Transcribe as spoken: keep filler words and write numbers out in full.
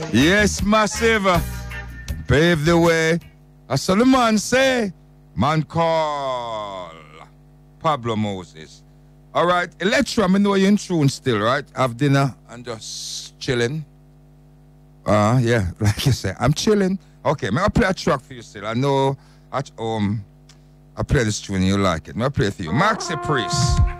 Yes, massive. Pave the way. I saw the man say, man call Pablo Moses. All right, Electra, I know you're in tune still, right? Have dinner and just chilling. Uh, yeah, like you say, I'm chilling. Okay, may I play a track for you still? I know at home I play this tune and you like it. May I play it for you? Maxi Priest.